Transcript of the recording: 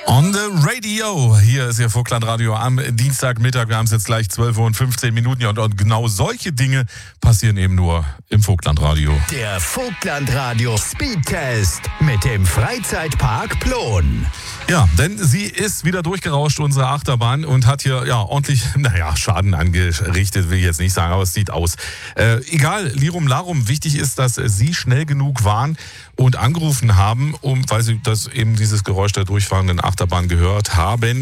On the Radio. Hier ist Ihr Vogtlandradio am Dienstagmittag. Wir haben es jetzt gleich 12:15 Uhr und genau solche Dinge passieren eben nur im Vogtlandradio. Der Vogtlandradio Speedtest mit dem Freizeitpark Plon. Ja, denn sie ist wieder durchgerauscht, unsere Achterbahn, und hat hier ordentlich, Schaden angerichtet, will ich jetzt nicht sagen, aber es sieht aus. Egal, Lirum Larum, wichtig ist, dass Sie schnell genug waren und angerufen haben, weil Sie das eben dieses Geräusch der durchfahrenden Achterbahn gehört haben.